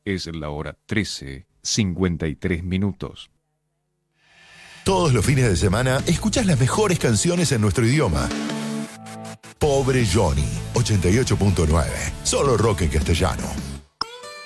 Es la hora 13:53. Todos los fines de semana escuchás las mejores canciones en nuestro idioma. Pobre Johnny, 88.9. Solo rock en castellano.